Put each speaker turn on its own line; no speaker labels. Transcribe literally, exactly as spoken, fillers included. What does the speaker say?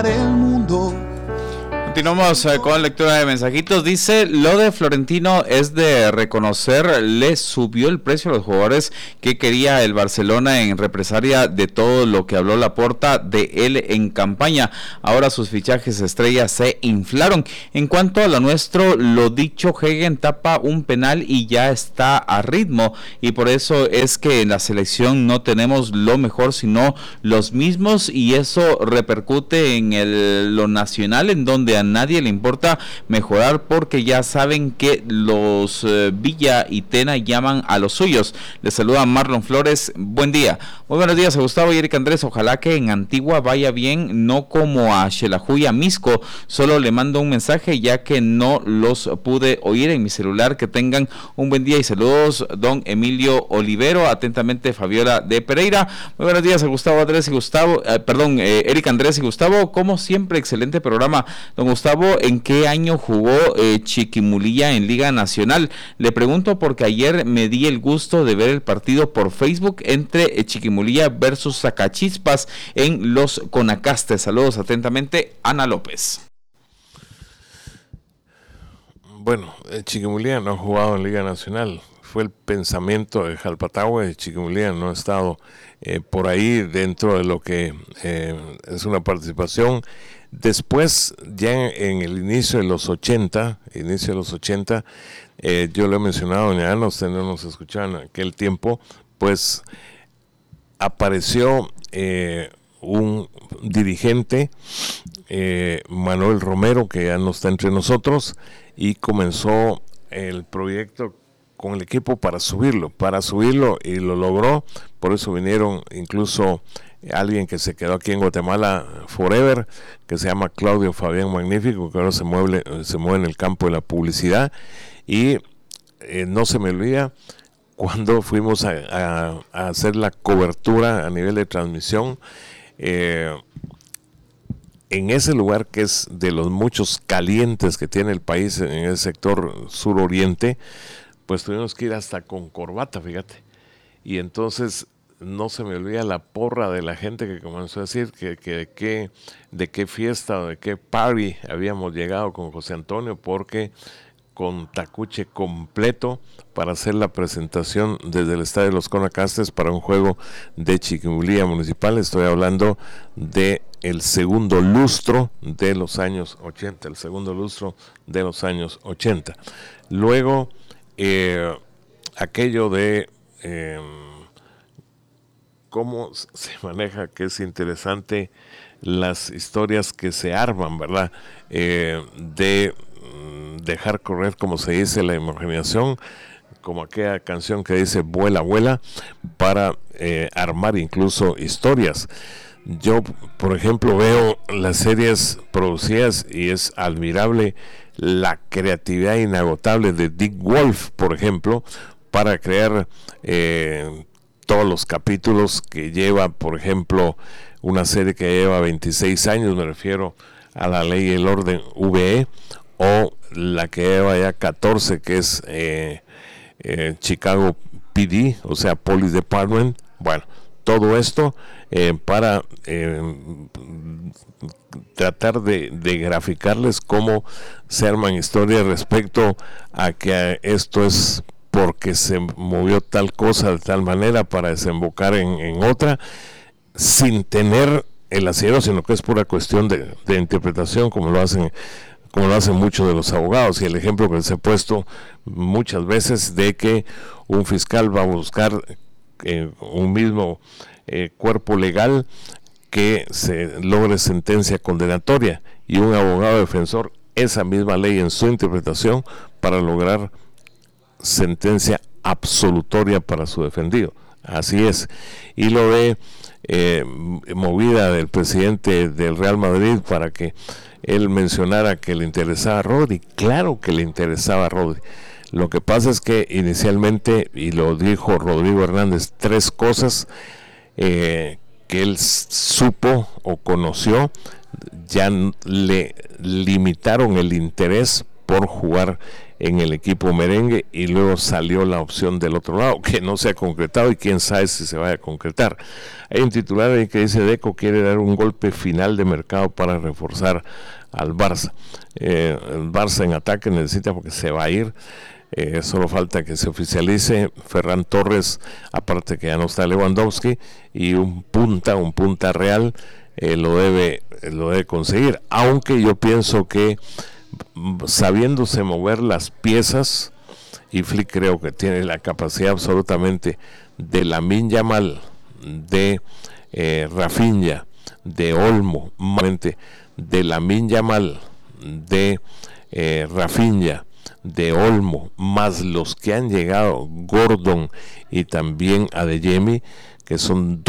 el mundo.
Continuamos eh, con lectura de mensajitos. Dice, lo de Florentino es de reconocer, le subió el precio a los jugadores que quería el Barcelona en represalia de todo lo que habló Laporta de él en campaña. Ahora sus fichajes estrellas se inflaron. En cuanto a lo nuestro, lo dicho, Hegen tapa un penal y ya está a ritmo, y por eso es que en la selección no tenemos lo mejor sino los mismos, y eso repercute en el, lo nacional, en donde a nadie le importa mejorar porque ya saben que los eh, Villa y Tena llaman a los suyos. Les saluda Marlon Flores, buen día. Muy buenos días a Gustavo y Eric Andrés. Ojalá que en Antigua vaya bien, no como a Xelajú y a Misco. Solo le mando un mensaje ya que no los pude oír en mi celular. Que tengan un buen día y saludos, don Emilio Olivero. Atentamente, Fabiola de Pereira. Muy buenos días a Gustavo Andrés y Gustavo, eh, perdón, eh, Eric Andrés y Gustavo. Como siempre, excelente programa. Don Gustavo, ¿en qué año jugó eh, Chiquimulilla en Liga Nacional? Le pregunto porque ayer me di el gusto de ver el partido por Facebook entre eh, Chiquimulilla versus Zacachispas en los Conacastes. Saludos atentamente, Ana López.
Bueno, eh, Chiquimulilla no ha jugado en Liga Nacional. Fue el pensamiento de Jalpatahue. Chiquimulilla no ha estado eh, por ahí dentro de lo que eh, es una participación. Después, ya en, en el inicio de los ochenta, inicio de los ochenta, eh, yo lo he mencionado, ya no, ustedes no nos escuchaban en aquel tiempo, pues apareció eh, un dirigente, eh, Manuel Romero, que ya no está entre nosotros, y comenzó el proyecto con el equipo para subirlo, para subirlo, y lo logró. Por eso vinieron incluso alguien que se quedó aquí en Guatemala forever, que se llama Claudio Fabián Magnífico, que ahora se mueve, se mueve en el campo de la publicidad. Y eh, no se me olvida cuando fuimos a, a, a hacer la cobertura a nivel de transmisión, eh, en ese lugar que es de los muchos calientes que tiene el país en el sector suroriente, pues tuvimos que ir hasta con corbata, fíjate. Y entonces no se me olvida la porra de la gente que comenzó a decir que, que, que de qué fiesta o de qué party habíamos llegado con José Antonio, porque con tacuche completo para hacer la presentación desde el Estadio de los Conacastes para un juego de Chiquimulilla Municipal. Estoy hablando de el segundo lustro de los años ochenta, el segundo lustro de los años ochenta. Luego, eh, aquello de eh, cómo se maneja, que es interesante, las historias que se arman, ¿verdad? Eh, de dejar correr, como se dice, la imaginación, como aquella canción que dice vuela, vuela, para eh, armar incluso historias. Yo, por ejemplo, veo las series producidas y es admirable la creatividad inagotable de Dick Wolf, por ejemplo, para crear eh, todos los capítulos que lleva, por ejemplo, una serie que lleva veintiséis años, me refiero a La Ley y el Orden V E, o la que lleva ya catorce, que es eh, eh, Chicago P D, o sea, Police Department. Bueno, todo esto eh, para eh, tratar de, de graficarles cómo se arman historias respecto a que esto es porque se movió tal cosa de tal manera para desembocar en, en otra, sin tener el asidero, sino que es pura cuestión de, de interpretación, como lo hacen como lo hacen muchos de los abogados. Y el ejemplo que les he puesto muchas veces de que un fiscal va a buscar eh, un mismo eh, cuerpo legal que se logre sentencia condenatoria, y un abogado defensor esa misma ley en su interpretación para lograr sentencia absolutoria para su defendido. Así es. Y lo de eh, movida del presidente del Real Madrid para que él mencionara que le interesaba a Rodri. Claro que le interesaba a Rodri. Lo que pasa es que inicialmente, y lo dijo Rodrigo Hernández, tres cosas eh, que él supo o conoció, ya le limitaron el interés por jugar en el equipo merengue, y luego salió la opción del otro lado, que no se ha concretado y quién sabe si se vaya a concretar. Hay un titular ahí que dice: Deco quiere dar un golpe final de mercado para reforzar al Barça. Eh, el Barça en ataque necesita, porque se va a ir. Eh, solo falta que se oficialice Ferran Torres, aparte que ya no está Lewandowski, y un punta, un punta real, eh, lo debe, lo debe conseguir. Aunque yo pienso que sabiéndose mover las piezas, y Flick creo que tiene la capacidad absolutamente de Lamine Yamal, de eh, Rafinha, de Olmo, de Lamine Yamal, de eh, Rafinha, de Olmo, más los que han llegado, Gordon y también Adeyemi, que son